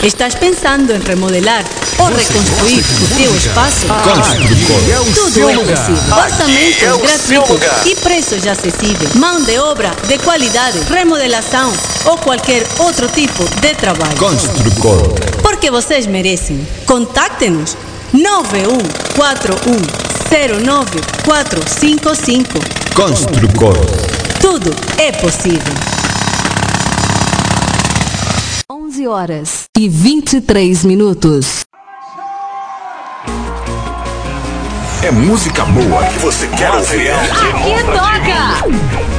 Estás pensando em remodelar ou reconstruir o teu espaço? Tudo é possível. Orçamento gratuito e preços acessíveis. Mão de obra de qualidade, remodelação ou qualquer outro tipo de trabalho. Construcor. Porque vocês merecem. Contacte-nos 9141095455. Construcor. Tudo é possível. 11h23. É música boa que você quer ouvir. Aqui toca!